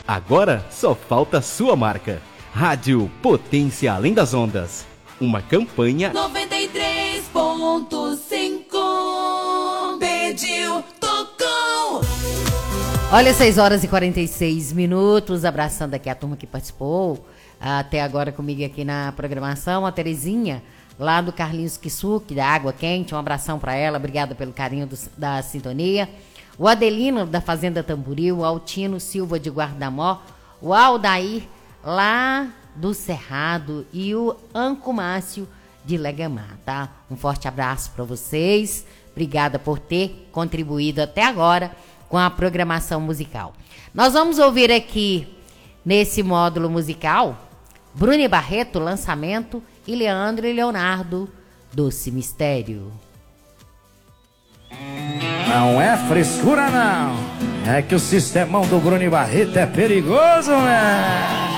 Agora só falta a sua marca. Rádio Potência Além das Ondas. Uma campanha 93.5. Pediu, tocou. Olha, 6h46, abraçando aqui a turma que participou até agora comigo aqui na programação, a Terezinha, lá do Carlinhos Kisuki, da Água Quente, um abração para ela, obrigada pelo carinho da sintonia. O Adelino, da Fazenda Tamboril, o Altino Silva de Guardamó, o Aldair, lá do Cerrado, e o Anco Márcio de Legamar, tá? Um forte abraço para vocês, obrigada por ter contribuído até agora com a programação musical. Nós vamos ouvir aqui, nesse módulo musical, Bruno Barreto, Lançamento, e Leandro e Leonardo, Doce Mistério. Não é frescura, não. É que o sistemão do Bruno Barreto é perigoso, né?